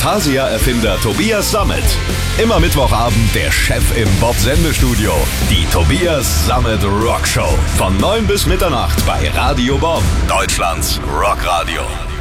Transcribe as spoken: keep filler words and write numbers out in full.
Fantasia-Erfinder Tobias Sammet. Immer Mittwochabend der Chef im Bob-Sendestudio. Die Tobias Sammet Rockshow. Von neun bis Mitternacht bei Radio Bob. Deutschlands Rockradio.